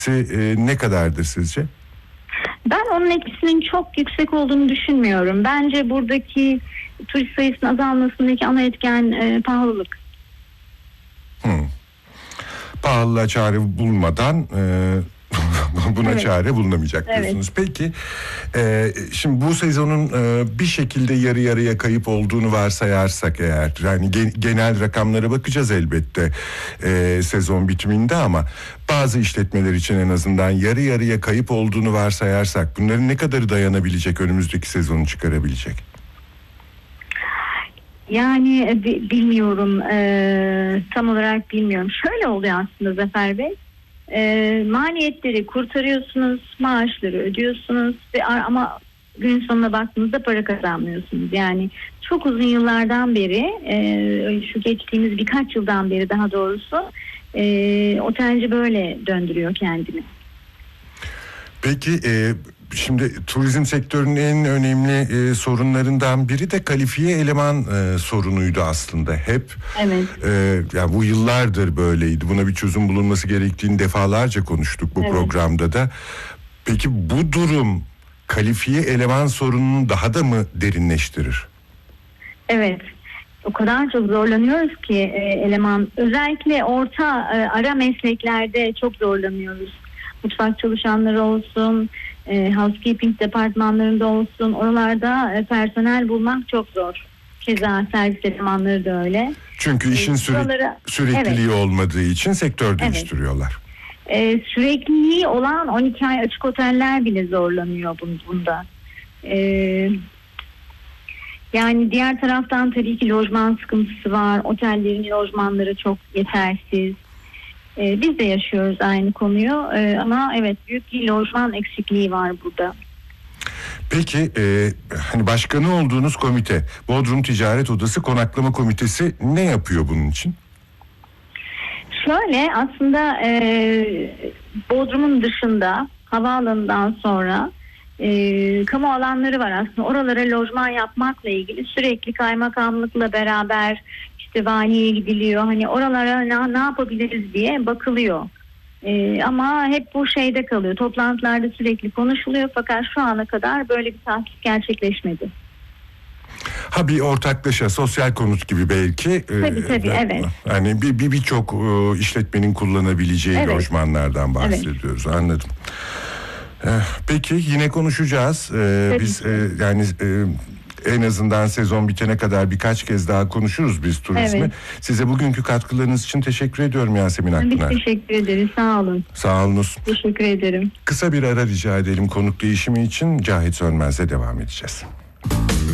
ne kadardır sizce? Ben onun etkisinin çok yüksek olduğunu düşünmüyorum. Bence buradaki turist sayısının azalmasındaki ana etken pahalılık. Pahalılığa çare bulmadan buna çare bulunamayacak diyorsunuz. Evet. Peki şimdi bu sezonun bir şekilde yarı yarıya kayıp olduğunu varsayarsak eğer, yani genel rakamlara bakacağız elbette sezon bitiminde, ama bazı işletmeler için en azından yarı yarıya kayıp olduğunu varsayarsak bunların ne kadarı dayanabilecek, önümüzdeki sezonu çıkarabilecek? Yani bilmiyorum, tam olarak bilmiyorum. Şöyle oluyor aslında Zafer Bey. Maliyetleri kurtarıyorsunuz, maaşları ödüyorsunuz ama gün sonuna baktığınızda para kazanmıyorsunuz. Yani çok uzun yıllardan beri, şu geçtiğimiz birkaç yıldan beri daha doğrusu, otelci böyle döndürüyor kendini. Peki şimdi turizm sektörünün en önemli sorunlarından biri de kalifiye eleman sorunuydu aslında hep. Evet. Yani bu yıllardır böyleydi. Buna bir çözüm bulunması gerektiğini defalarca konuştuk bu programda da. Peki bu durum kalifiye eleman sorununu daha da mı derinleştirir? Evet. O kadar çok zorlanıyoruz ki eleman, özellikle orta ara mesleklerde çok zorlanıyoruz. Mutfak çalışanları olsun, housekeeping departmanlarında olsun, oralarda personel bulmak çok zor. Keza servis elemanları da öyle. Çünkü işin sürekliliği olmadığı için sektör değiştiriyorlar. Sürekliliği olan 12 ay açık oteller bile zorlanıyor bunda. Yani diğer taraftan tabii ki lojman sıkıntısı var. Otellerin lojmanları çok yetersiz. Biz de yaşıyoruz aynı konuyu, ama evet, büyük bir lojman eksikliği var burada. Peki hani başkanı olduğunuz komite, Bodrum Ticaret Odası Konaklama Komitesi ne yapıyor bunun için? Şöyle aslında Bodrum'un dışında havaalanından sonra kamu alanları var aslında. Oralara lojman yapmakla ilgili sürekli kaymakamlıkla beraber işte valiye gidiliyor. Hani oralara ne yapabiliriz diye bakılıyor. Ama hep bu şeyde kalıyor. Toplantılarda sürekli konuşuluyor, fakat şu ana kadar böyle bir tahkik gerçekleşmedi. Bir ortaklaşa sosyal konut gibi belki. Tabii evet. Hani birçok işletmenin kullanabileceği lojmanlardan bahsediyoruz. Evet. Anladım. Peki yine konuşacağız. Biz yani en azından sezon bitene kadar birkaç kez daha konuşuruz biz turizmi. Evet. Size bugünkü katkılarınız için teşekkür ediyorum Yasemin Akpınar. Biz teşekkür ederiz. Sağ olun. Sağ olunuz. Teşekkür ederim. Kısa bir ara rica edelim konuk değişimi için. Cahit Sönmez'le devam edeceğiz.